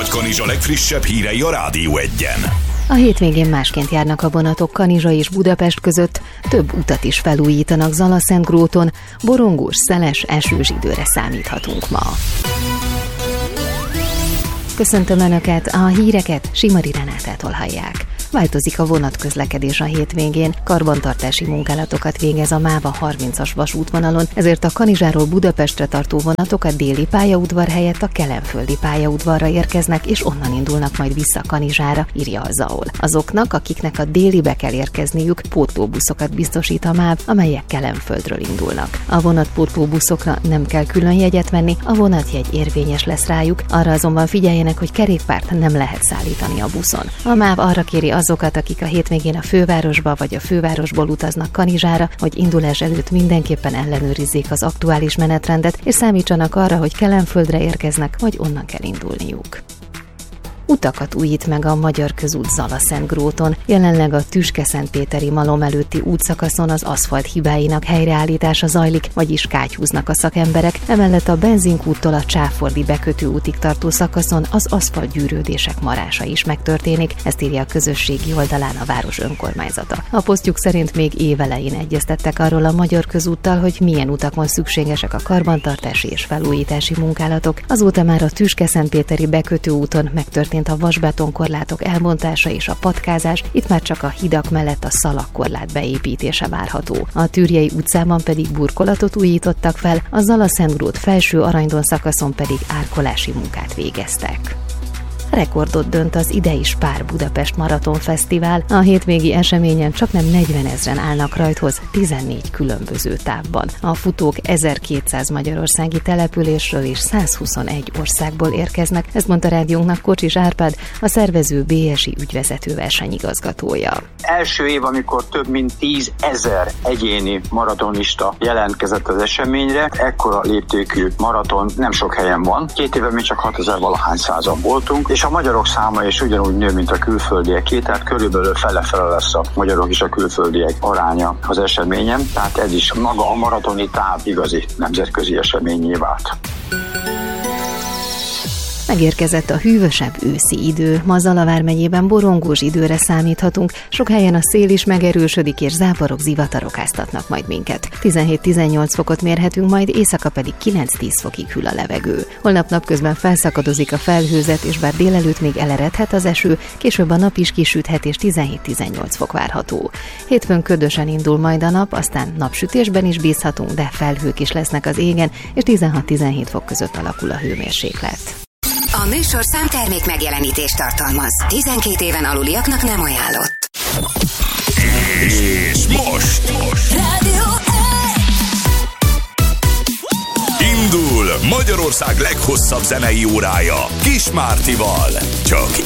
Nagykanizsa legfrissebb hírei a Rádió Egyen. A hétvégén másként járnak a vonatok Kanizsa és Budapest között, több utat is felújítanak Zala-Szentgróton, borongós, szeles, esős időre számíthatunk ma. Köszöntöm Önöket, a híreket Simari Renátától hallják. Változik a vonatközlekedés a hétvégén, karbantartási munkálatokat végez a MÁV 30-as vasútvonalon, ezért a Kanizsáról Budapestre tartó vonatok a déli pályaudvar helyett a kelenföldi pályaudvarra érkeznek, és onnan indulnak majd vissza Kanizsára, írja a ZAOL. Azoknak, akiknek a délibe kell érkezniük, pótlóbuszokat biztosít a MÁV, amelyek Kelenföldről indulnak. A vonatpótlóbuszokra nem kell külön jegyet venni, a vonatjegy érvényes lesz rájuk, arra azonban figyeljenek, hogy kerékpárt nem lehet szállítani a buszon. A MÁV arra kéri azokat, akik a hétvégén a fővárosba vagy a fővárosból utaznak Kanizsára, hogy indulás előtt mindenképpen ellenőrizzék az aktuális menetrendet, és számítsanak arra, hogy Kelenföldre érkeznek, vagy onnan kell indulniuk. Utakat újít meg a Magyar Közút Zala-Szentgróton. Jelenleg a Tüske-Szentpéteri malom előtti útszakaszon az aszfalt hibáinak helyreállítása zajlik, vagyis kátyúznak a szakemberek, emellett a benzinkúttól a Csáfordi bekötő útig tartó szakaszon az aszfaltgyűrődések marása is megtörténik, ezt írja a közösségi oldalán a város önkormányzata. A posztjuk szerint még évelején egyeztettek arról a Magyar Közúttal, hogy milyen utakon szükségesek a karbantartási és felújítási munkálatok. Azóta már a Tüske-Szentpéteri bekötő úton megtörtént a vasbetonkorlátok elbontása és a patkázás, itt már csak a hidak mellett a szalagkorlát beépítése várható. A Tűrjei utcában pedig burkolatot újítottak fel, a Zala-Szentgrót felső Aranyton szakaszon pedig árkolási munkát végeztek. Rekordot dönt az idei Spár Budapest Maraton Fesztivál. A hétvégi eseményen csaknem 40 000-en állnak rajthoz 14 különböző távban. A futók 1200 magyarországi településről és 121 országból érkeznek, ezt mondta rádiónknak Kocsis Árpád, a szervező BSI ügyvezető versenyigazgatója. Első év, amikor több mint 10 000 egyéni maratonista jelentkezett az eseményre, ekkora léptékű maraton nem sok helyen van. 2 éve még csak 6000 valahány százan voltunk, és a magyarok száma is ugyanúgy nő, mint a külföldieké, tehát körülbelül fele-fele lesz a magyarok és a külföldiek aránya az eseményen, tehát ez is maga a maratoni táv igazi nemzetközi eseményé vált. Megérkezett a hűvösebb őszi idő, ma Zala vármegyében borongós időre számíthatunk, sok helyen a szél is megerősödik, és záporok, zivatarok áztatnak majd minket. 17-18 fokot mérhetünk, majd éjszaka pedig 9-10 fokig hűl a levegő. Holnap napközben felszakadozik a felhőzet, és bár délelőtt még eleredhet az eső, később a nap is kisüthet, és 17-18 fok várható. Hétfőn ködösen indul majd a nap, aztán napsütésben is bízhatunk, de felhők is lesznek az égen, és 16-17 fok között alakul a hőmérséklet. A műsorszám termék megjelenítést tartalmaz. 12 éven aluliaknak nem ajánlott. És most Rádió indul Magyarország leghosszabb zenei órája Kis Mártival. Csak